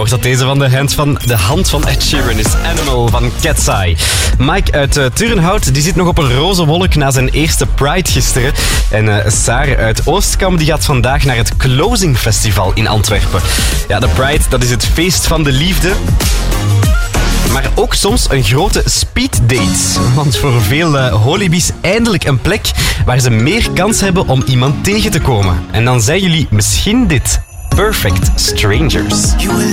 hoort dat deze van de hand van Ed Sheeran is. Animal van Cat's Eye. Mike uit Turnhout die zit nog op een roze wolk na zijn eerste Pride gisteren. En Saar uit Oostkamp die gaat vandaag naar het Closing Festival in Antwerpen. Ja, de Pride, dat is het feest van de liefde. Maar ook soms een grote speeddate. Want voor veel holibies eindelijk een plek waar ze meer kans hebben om iemand tegen te komen. En dan zijn jullie misschien dit. Perfect Strangers.